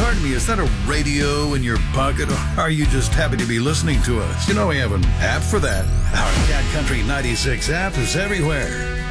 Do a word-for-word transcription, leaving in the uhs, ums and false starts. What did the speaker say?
Pardon me, is that a radio in your pocket, or are you just happy to be listening to us? You know we have an app for that. Our Cat Country ninety-six app is everywhere.